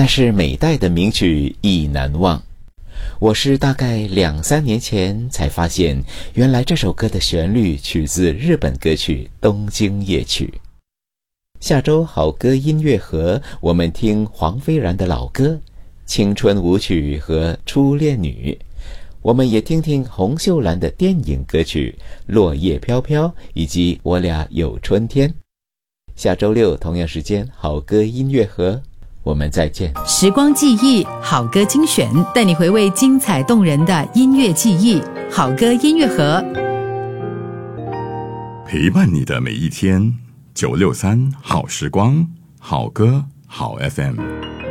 那是每代的名曲亦难忘。我是大概2-3年前才发现，原来这首歌的旋律取自日本歌曲《东京夜曲》。下周好歌音乐盒，我们听黄飞然的老歌《青春舞曲》和《初恋女》，我们也听听洪秀兰的电影歌曲《落叶飘飘》以及《我俩有春天》。下周六同样时间，好歌音乐盒，我们再见。 时光记忆，好歌精选，带你回味精彩动人的音乐记忆。好歌音乐盒， 陪伴你的每一天。963好时光，好歌好 FM。